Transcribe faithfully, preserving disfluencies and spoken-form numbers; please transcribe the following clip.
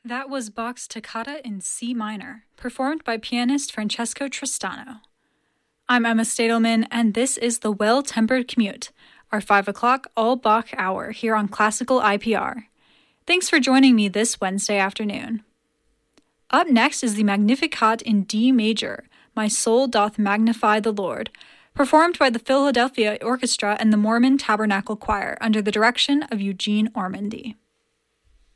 That was Bach's Toccata in C minor, performed by pianist Francesco Tristano. I'm Emma Stadelman, and this is the Well-Tempered Commute, our five o'clock all-Bach hour here on Classical I P R. Thanks for joining me this Wednesday afternoon. Up next is the Magnificat in D major, My Soul Doth Magnify the Lord, performed by the Philadelphia Orchestra and the Mormon Tabernacle Choir under the direction of Eugene Ormandy.